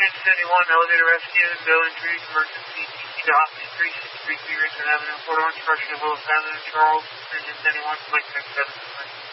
71, elevator rescue, no injuries, emergency, TC to Option 3633 Richmond Avenue, Port Orange, Rushing Willis Avenue, Charles, Engine 71, Mike 67.